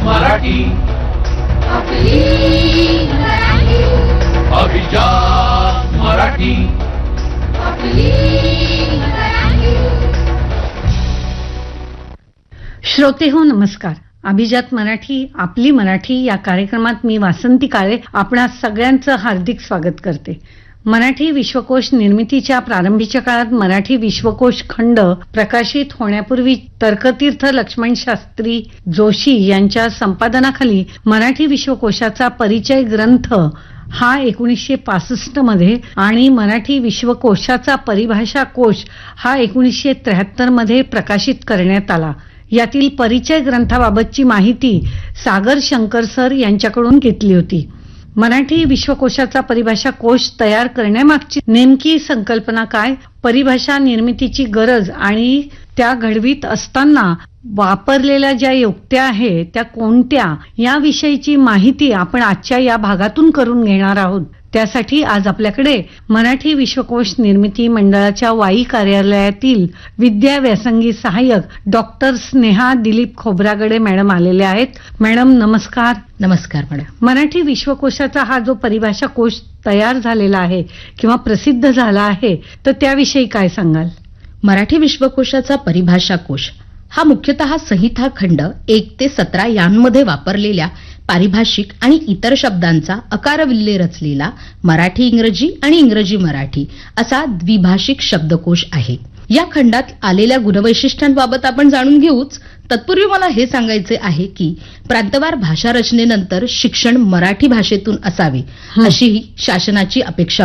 मराठी, आपली मराठी, अभिजात मराठी, आपली मराठी. श्रोते हो नमस्कार. अभिजात मराठी आपली मराठी या कार्यक्रमात मी वासंती काळे आपणा सगळ्यांचं हार्दिक स्वागत करते. मराठी विश्वकोश निर्मितीच्या प्रारंभीच्या काळात मराठी विश्वकोश खंड प्रकाशित होण्यापूर्वी तर्कतीर्थ लक्ष्मण शास्त्री जोशी यांच्या संपादनाखाली मराठी विश्वकोशाचा परिचय ग्रंथ हा 1965 मध्ये आणि मराठी विश्वकोशाचा परिभाषा कोश हा 1973 मध्ये प्रकाशित करण्यात आला. यातील परिचय ग्रंथाबाबतची माहिती सागर शंकर सर यांच्याकडून घेतली होती. मराठी विश्वकोशाचा परिभाषा कोश तयार करण्यामागची नेमकी संकल्पना काय, परिभाषा निर्मितीची गरज आणि त्या घडवीत असताना वापरलेल्या ज्या युक्त्या आहेत त्या कोणत्या, याविषयीची माहिती आपण आजच्या या भागातून करून घेणार आहोत. त्यासाठी आज आपल्याकडे मराठी विश्वकोश निर्मिती मंडळाच्या वाई कार्यालयातील विद्या व्यासंगी सहाय्यक डॉक्टर स्नेहा दिलीप खोब्रागडे मॅडम आलेले आहेत. मॅडम नमस्कार. नमस्कार मॅडम. मराठी विश्वकोशाचा हा जो परिभाषा कोश तयार झालेला आहे किंवा प्रसिद्ध झाला आहे तर त्याविषयी काय सांगाल? मराठी विश्वकोशाचा परिभाषा कोश हा मुख्यतः संहिता खंड 1 ते 17 यांमध्ये वापरलेल्या पारिभाषिक आणि इतर शब्दांचा अकारविल्ले रचलेला मराठी इंग्रजी आणि इंग्रजी मराठी असा द्विभाषिक शब्दकोश आहे. या खंडात आलेल्या गुणवैशिष्ट्यांबाबत आपण जाणून घेऊच. तत्पूर्वी मला हे सांगायचे आहे की प्रांतवार भाषा रचनेनंतर शिक्षण मराठी भाषेतून असावे अशी शासनाची अपेक्षा